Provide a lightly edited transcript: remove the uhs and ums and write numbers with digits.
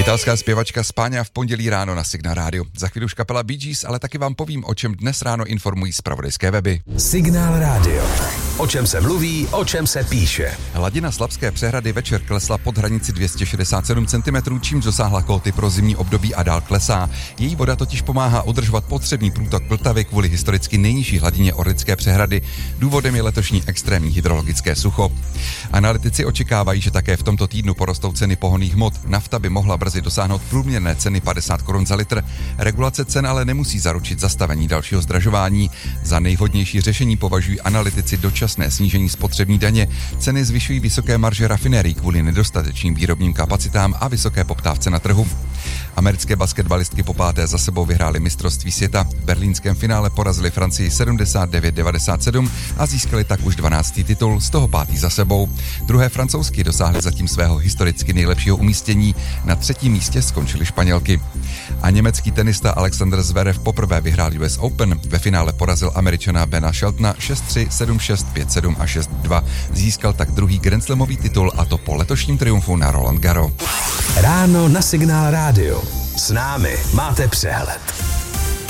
Italská zpěvačka Spáňa v pondělí ráno na Signál Radio. Za chvíli už kapela Bee Gees, ale taky vám povím, o čem dnes ráno informují zpravodajské weby. Signál Radio. O čem se mluví, o čem se píše. Hladina Slapské přehrady večer klesla pod hranici 267 cm, čímž dosáhla kóty pro zimní období a dál klesá. Její voda totiž pomáhá udržovat potřebný průtok Vltavy kvůli historicky nejnižší hladině Orlické přehrady. Důvodem je letošní extrémní hydrologické sucho. Analytici očekávají, že také v tomto týdnu porostou ceny pohonných hmot. Nafta by mohla brzy dosáhnout průměrné ceny 50 korun za litr. Regulace cen ale nemusí zaručit zastavení dalšího zdražování. Za nejvhodnější řešení považují analytici dočasné snížení spotřební daně. Ceny zvyšují vysoké marže rafinérií kvůli nedostatečným výrobním kapacitám a vysoké poptávce na trhu. Americké basketbalistky po páté za sebou vyhrály mistrovství světa. V berlínském finále porazili Francii 79-97 a získali tak už 12. titul, z toho 5. za sebou. Druhé francouzsky dosáhly zatím svého historicky nejlepšího umístění. Na 3. místě skončily Španělky. A německý tenista Alexander Zverev poprvé vyhrál US Open. Ve finále porazil Američana Bena Sheltona 6-3, 7-6, 5-7 a 6-2. Získal tak druhý grandslamový titul, a to po letošním triumfu na Roland Garros. Ráno na Signál Radio. S námi máte přehled.